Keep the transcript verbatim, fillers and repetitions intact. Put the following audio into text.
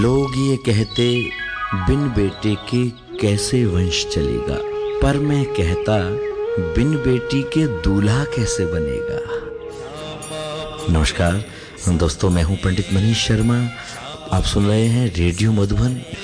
लोग ये कहते बिन बेटे के कैसे वंश चलेगा, पर मैं कहता बिन बेटी के दूल्हा कैसे बनेगा। नमस्कार दोस्तों, मैं हूं पंडित मनीष शर्मा। आप सुन रहे हैं रेडियो मधुबन